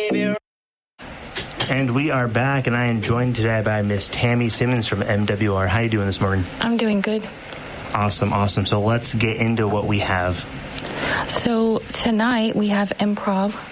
baby. And we are back, and I am joined today by Miss Tammy Simmons from MWR. How you doing this morning? I'm doing good. Awesome, awesome. So let's get into what we have. So tonight we have improv